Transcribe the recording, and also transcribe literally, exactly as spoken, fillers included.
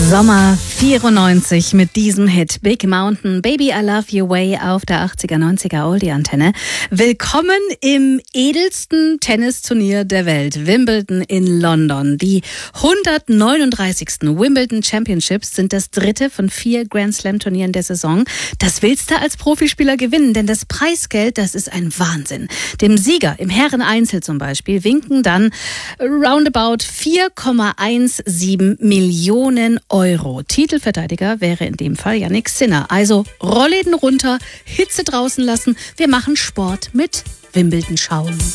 Sommer vierundneunzig mit diesem Hit Big Mountain, Baby I Love Your Way auf der achtziger, neunziger Oldie-Antenne. Willkommen im edelsten Tennisturnier der Welt, Wimbledon in London. Die hundertneununddreißigsten Wimbledon Championships sind das dritte von vier Grand Slam Turnieren der Saison. Das willst du als Profispieler gewinnen, denn das Preisgeld, das ist ein Wahnsinn. Dem Sieger im Herreneinzel zum Beispiel winken dann roundabout vier Komma siebzehn Millionen Euro. Titelverteidiger wäre in dem Fall Jannik Sinner. Also Rollläden runter, Hitze draußen lassen. Wir machen Sport mit Wimbledon schauen.